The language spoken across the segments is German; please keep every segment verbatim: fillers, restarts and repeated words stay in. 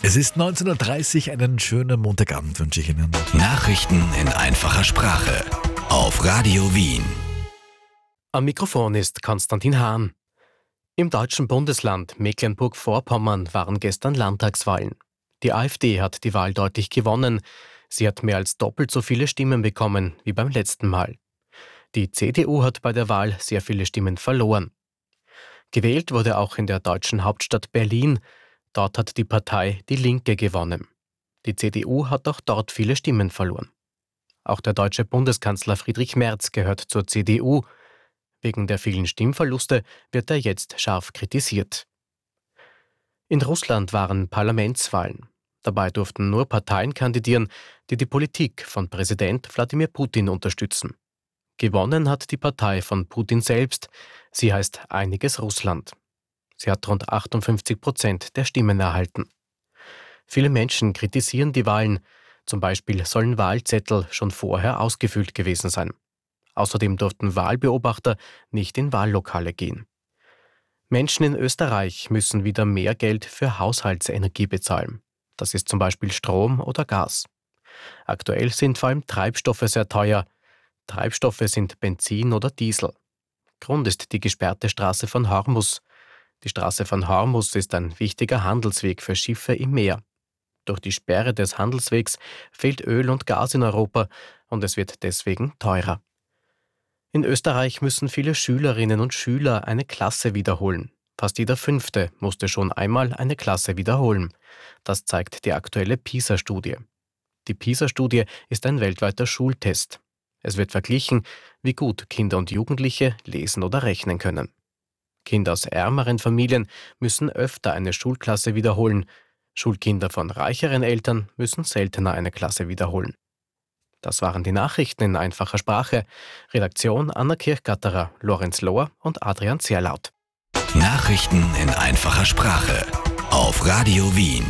Es ist neunzehn Uhr dreißig, einen schönen Montagabend wünsche ich Ihnen. Nachrichten in einfacher Sprache auf Radio Wien. Am Mikrofon ist Konstantin Hahn. Im deutschen Bundesland Mecklenburg-Vorpommern waren gestern Landtagswahlen. Die AfD hat die Wahl deutlich gewonnen. Sie hat mehr als doppelt so viele Stimmen bekommen wie beim letzten Mal. Die C D U hat bei der Wahl sehr viele Stimmen verloren. Gewählt wurde auch in der deutschen Hauptstadt Berlin. Dort hat die Partei Die Linke gewonnen. Die C D U hat auch dort viele Stimmen verloren. Auch der deutsche Bundeskanzler Friedrich Merz gehört zur C D U. Wegen der vielen Stimmverluste wird er jetzt scharf kritisiert. In Russland waren Parlamentswahlen. Dabei durften nur Parteien kandidieren, die die Politik von Präsident Wladimir Putin unterstützen. Gewonnen hat die Partei von Putin selbst. Sie heißt Einiges Russland. Sie hat rund achtundfünfzig Prozent der Stimmen erhalten. Viele Menschen kritisieren die Wahlen. Zum Beispiel sollen Wahlzettel schon vorher ausgefüllt gewesen sein. Außerdem durften Wahlbeobachter nicht in Wahllokale gehen. Menschen in Österreich müssen wieder mehr Geld für Haushaltsenergie bezahlen. Das ist zum Beispiel Strom oder Gas. Aktuell sind vor allem Treibstoffe sehr teuer. Treibstoffe sind Benzin oder Diesel. Grund ist die gesperrte Straße von Hormus. Die Straße von Hormus ist ein wichtiger Handelsweg für Schiffe im Meer. Durch die Sperre des Handelswegs fehlt Öl und Gas in Europa und es wird deswegen teurer. In Österreich müssen viele Schülerinnen und Schüler eine Klasse wiederholen. Fast jeder Fünfte musste schon einmal eine Klasse wiederholen. Das zeigt die aktuelle PISA-Studie. Die PISA-Studie ist ein weltweiter Schultest. Es wird verglichen, wie gut Kinder und Jugendliche lesen oder rechnen können. Kinder aus ärmeren Familien müssen öfter eine Schulklasse wiederholen. Schulkinder von reicheren Eltern müssen seltener eine Klasse wiederholen. Das waren die Nachrichten in einfacher Sprache. Redaktion Anna Kirchgatterer, Lorenz Lohr und Adrian Zerlaut. Nachrichten in einfacher Sprache auf Radio Wien.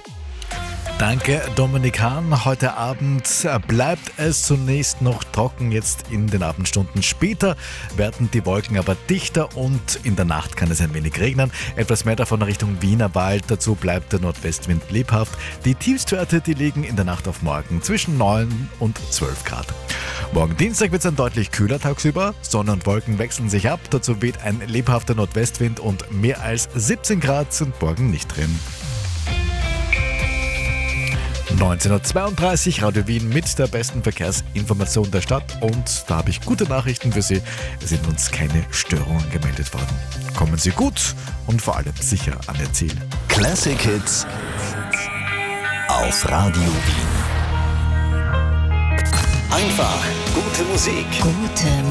Danke, Dominik Hahn. Heute Abend bleibt es zunächst noch trocken, jetzt in den Abendstunden. Später werden die Wolken aber dichter und in der Nacht kann es ein wenig regnen. Etwas mehr davon Richtung Wienerwald. Dazu bleibt der Nordwestwind lebhaft. Die Tiefstwerte, die liegen in der Nacht auf morgen zwischen neun und zwölf Grad. Morgen Dienstag wird es dann deutlich kühler tagsüber. Sonne und Wolken wechseln sich ab. Dazu weht ein lebhafter Nordwestwind und mehr als siebzehn Grad sind morgen nicht drin. neunzehn Uhr zweiunddreißig, Radio Wien mit der besten Verkehrsinformation der Stadt und da habe ich gute Nachrichten für Sie. Es sind uns keine Störungen gemeldet worden. Kommen Sie gut und vor allem sicher an Ihr Ziel. Classic Hits auf Radio Wien. Einfach gute Musik. Gute